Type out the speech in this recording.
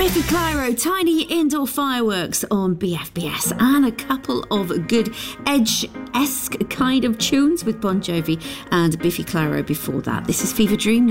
Biffy Clyro, tiny indoor fireworks on BFBS, and a couple of good Edge-esque kind of tunes with Bon Jovi and Biffy Clyro before that. This is Fever Dream.